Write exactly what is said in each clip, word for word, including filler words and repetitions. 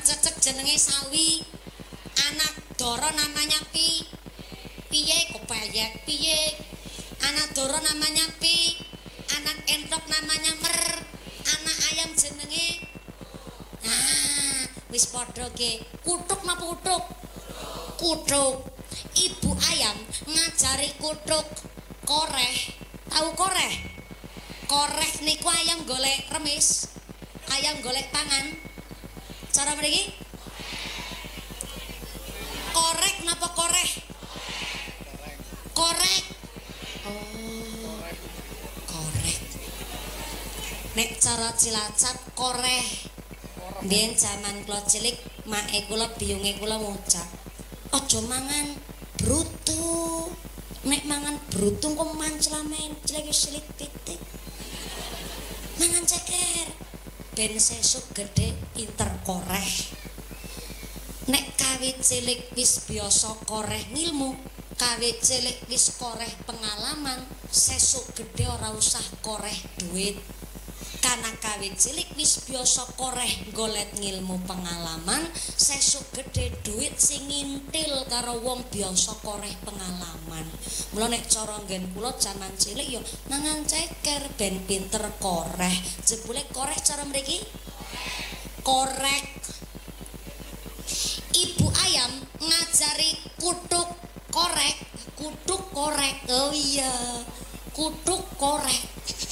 cecek jenenge sawi. Anak doro namanya pi. Piye kepayek piye. Anak doro namanya pi. Anak entok namanya mer. Anak ayam jenenge nah, wis padha ge. Kutuk napa kutuk? Kutuk. Ibu ayam ngajari kutuk koreh. Tahu koreh? Koreh niku ayam golek remis. Ayam golek pangan. Cara mriki? Korek napa koreh? Korek. Oh. Korek. Nek cara Cilacap koreh. Biyen jaman kula cilik, make kula biyunge kula ngucap, "Aja mangan brutu. Nek mangan brutu kok mancla-menclek silit pitik. Mangan ceker. Ben sesuk gedhe pinter koreh." Nek kawit cilik wis biasa koreh ngilmu, kawit cilik wis koreh pengalaman, sesuk gedhe ora usah koreh duit. Karena kawit cilik wis biasa koreh golek ngilmu pengalaman, sesuk gedhe duit sing ngintil karo wong biasa koreh pengalaman. Mula nek cara nggen kula jaman cilik ya mangan ceker ben pinter koreh. Jebule koreh cara mriki? Korek. Ibu ayam ngajari kutuk korek, kutuk korek. Oh iya, kutuk korek.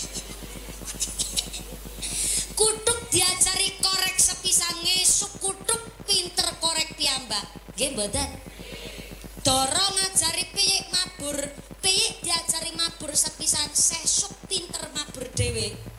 Kutuk diajari korek sepisan ngesuk kutuk pinter korek piyambak. Nggih mboten? Doro ngajari piyik mabur, piyik diajari mabur sepisan sesuk pinter mabur dhewe.